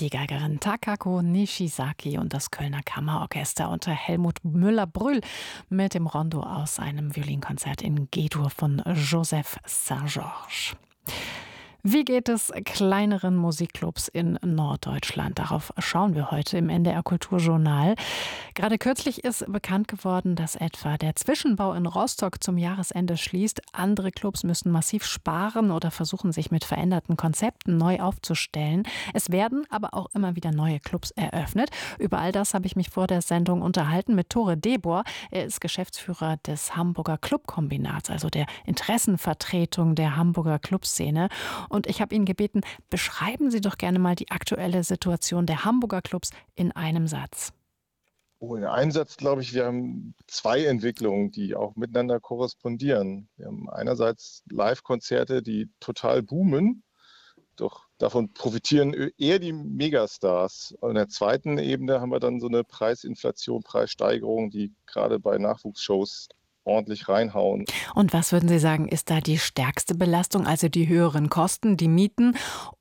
Die Geigerin Takako Nishizaki und das Kölner Kammerorchester unter Helmut Müller-Brühl mit dem Rondo aus einem Violinkonzert in G-Dur von Joseph Saint-Georges. Wie geht es kleineren Musikclubs in Norddeutschland? Darauf schauen wir heute im NDR Kulturjournal. Gerade kürzlich ist bekannt geworden, dass etwa der Zwischenbau in Rostock zum Jahresende schließt. Andere Clubs müssen massiv sparen oder versuchen, sich mit veränderten Konzepten neu aufzustellen. Es werden aber auch immer wieder neue Clubs eröffnet. Über all das habe ich mich vor der Sendung unterhalten mit Tore Debor. Er ist Geschäftsführer des Hamburger Clubkombinats, also der Interessenvertretung der Hamburger Clubszene. Und ich habe ihn gebeten, beschreiben Sie doch gerne mal die aktuelle Situation der Hamburger Clubs in einem Satz. Oh, in einem Satz glaube ich, wir haben zwei Entwicklungen, die auch miteinander korrespondieren. Wir haben einerseits Live-Konzerte, die total boomen, doch davon profitieren eher die Megastars. Und in der zweiten Ebene haben wir dann so eine Preisinflation, Preissteigerung, die gerade bei Nachwuchsshows ordentlich reinhauen. Und was würden Sie sagen, ist da die stärkste Belastung, also die höheren Kosten, die Mieten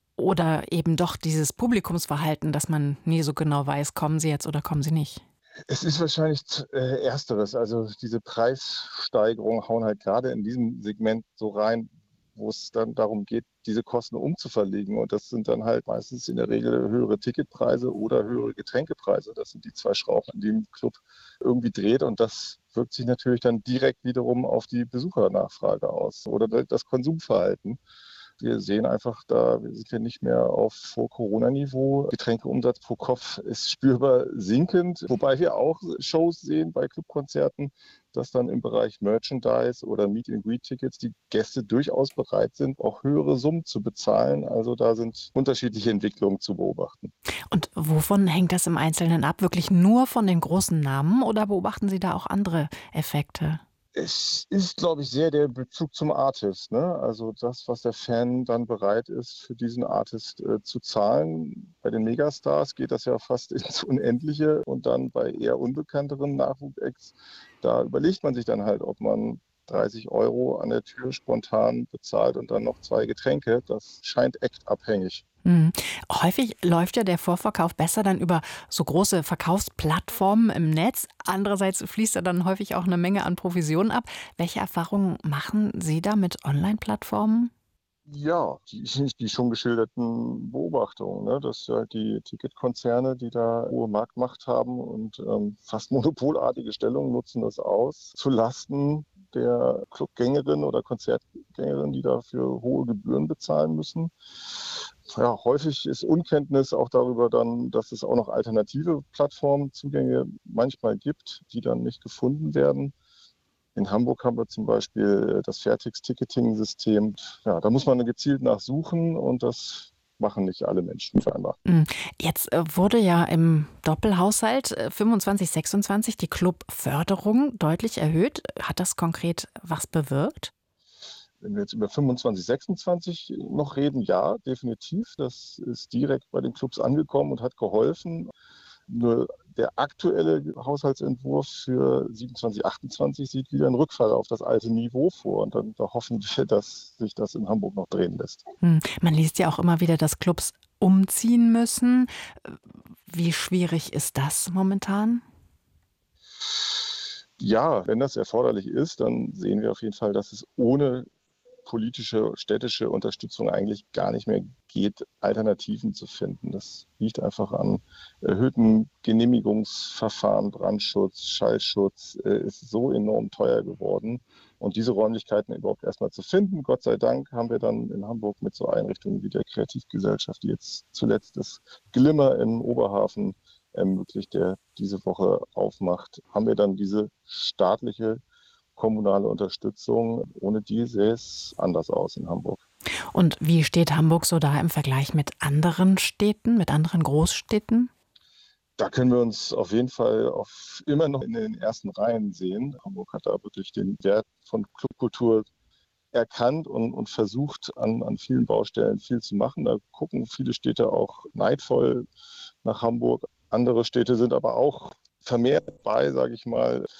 oder eben doch dieses Publikumsverhalten, dass man nie so genau weiß, kommen Sie jetzt oder kommen Sie nicht? Es ist wahrscheinlich Ersteres. Also diese Preissteigerungen hauen halt gerade in diesem Segment so rein, wo es dann darum geht, diese Kosten umzuverlegen. Und das sind dann halt meistens in der Regel höhere Ticketpreise oder höhere Getränkepreise. Das sind die zwei Schrauben, an denen ein Club irgendwie dreht. Und das wirkt sich natürlich dann direkt wiederum auf die Besuchernachfrage aus oder das Konsumverhalten. Wir sehen einfach wir sind ja nicht mehr auf Vor-Corona-Niveau. Getränkeumsatz pro Kopf ist spürbar sinkend, wobei wir auch Shows sehen bei Clubkonzerten, dass dann im Bereich Merchandise oder Meet-and-Greet-Tickets die Gäste durchaus bereit sind, auch höhere Summen zu bezahlen. Also da sind unterschiedliche Entwicklungen zu beobachten. Und wovon hängt das im Einzelnen ab? Wirklich nur von den großen Namen oder beobachten Sie da auch andere Effekte? Es ist, glaube ich, sehr der Bezug zum Artist, ne? Also das, was der Fan dann bereit ist, für diesen Artist zu zahlen. Bei den Megastars geht das ja fast ins Unendliche und dann bei eher unbekannteren Nachwuchsacts, da überlegt man sich dann halt, ob man 30 € an der Tür spontan bezahlt und dann noch 2 Getränke. Das scheint actabhängig. Mhm. Häufig läuft ja der Vorverkauf besser dann über so große Verkaufsplattformen im Netz. Andererseits fließt da dann häufig auch eine Menge an Provisionen ab. Welche Erfahrungen machen Sie da mit Online-Plattformen? Ja, die schon geschilderten Beobachtungen, ne? Dass halt die Ticketkonzerne, die da hohe Marktmacht haben und fast monopolartige Stellung nutzen das aus, zu Lasten der Clubgängerin oder Konzertgängerin, die dafür hohe Gebühren bezahlen müssen. Ja, häufig ist Unkenntnis auch darüber dann, dass es auch noch alternative Plattformzugänge manchmal gibt, die dann nicht gefunden werden. In Hamburg haben wir zum Beispiel das Fairtex-Ticketing-System. Ja, da muss man gezielt nachsuchen und das machen nicht alle Menschen scheinbar. Mhm. Jetzt wurde ja im Doppelhaushalt 25, 26 die Clubförderung deutlich erhöht. Hat das konkret was bewirkt? Wenn wir jetzt über 25, 26 noch reden, ja, definitiv. Das ist direkt bei den Clubs angekommen und hat geholfen. Nur der aktuelle Haushaltsentwurf für 27, 28 sieht wieder einen Rückfall auf das alte Niveau vor. Und dann da hoffen wir, dass sich das in Hamburg noch drehen lässt. Man liest ja auch immer wieder, dass Clubs umziehen müssen. Wie schwierig ist das momentan? Ja, wenn das erforderlich ist, dann sehen wir auf jeden Fall, dass es ohne politische, städtische Unterstützung eigentlich gar nicht mehr geht, Alternativen zu finden. Das liegt einfach an erhöhten Genehmigungsverfahren, Brandschutz, Schallschutz, ist so enorm teuer geworden. Und diese Räumlichkeiten überhaupt erstmal zu finden, Gott sei Dank, haben wir dann in Hamburg mit so Einrichtungen wie der Kreativgesellschaft, die jetzt zuletzt das Glimmer im Oberhafen ermöglicht, der diese Woche aufmacht, haben wir dann diese staatliche kommunale Unterstützung. Ohne die sähe es anders aus in Hamburg. Und wie steht Hamburg so da im Vergleich mit anderen Städten, mit anderen Großstädten? Da können wir uns auf jeden Fall immer noch in den ersten Reihen sehen. Hamburg hat da wirklich den Wert von Clubkultur erkannt und versucht, an vielen Baustellen viel zu machen. Da gucken viele Städte auch neidvoll nach Hamburg. Andere Städte sind aber auch vermehrt bei, sage ich mal,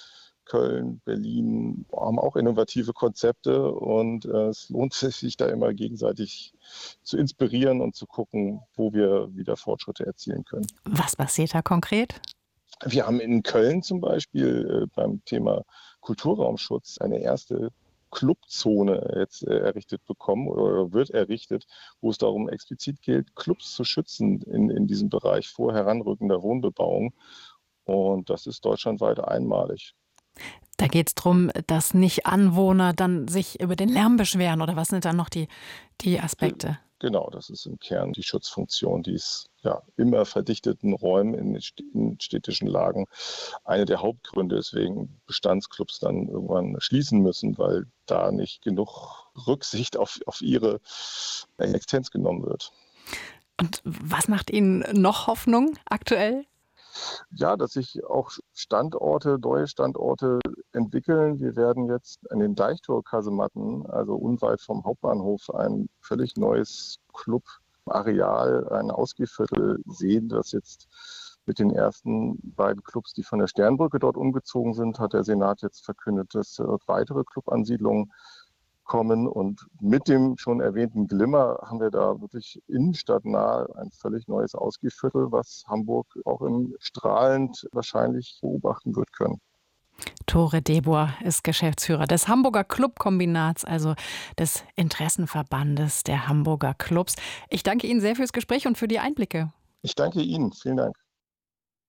Köln, Berlin haben auch innovative Konzepte und es lohnt sich da immer gegenseitig zu inspirieren und zu gucken, wo wir wieder Fortschritte erzielen können. Was passiert da konkret? Wir haben in Köln zum Beispiel beim Thema Kulturraumschutz eine erste Clubzone jetzt errichtet bekommen oder wird errichtet, wo es darum explizit gilt, Clubs zu schützen in diesem Bereich vor heranrückender Wohnbebauung. Und das ist deutschlandweit einmalig. Da geht es darum, dass nicht Anwohner dann sich über den Lärm beschweren oder was sind dann noch die Aspekte? Genau, das ist im Kern die Schutzfunktion, die ist ja immer verdichteten Räumen in städtischen Lagen eine der Hauptgründe, weswegen Bestandsclubs dann irgendwann schließen müssen, weil da nicht genug Rücksicht auf ihre Existenz genommen wird. Und was macht Ihnen noch Hoffnung aktuell? Ja, dass sich auch neue Standorte entwickeln. Wir werden jetzt an den Deichtorkasematten, also unweit vom Hauptbahnhof, ein völlig neues Clubareal, ein Ausgehviertel sehen, das jetzt mit den ersten beiden Clubs, die von der Sternbrücke dort umgezogen sind, hat der Senat jetzt verkündet, dass dort weitere Clubansiedlungen kommen. Und mit dem schon erwähnten Glimmer haben wir da wirklich innenstadtnah ein völlig neues Ausgehviertel, was Hamburg auch im strahlend wahrscheinlich beobachten wird können. Tore Debor ist Geschäftsführer des Hamburger Clubkombinats, also des Interessenverbandes der Hamburger Clubs. Ich danke Ihnen sehr fürs Gespräch und für die Einblicke. Ich danke Ihnen. Vielen Dank.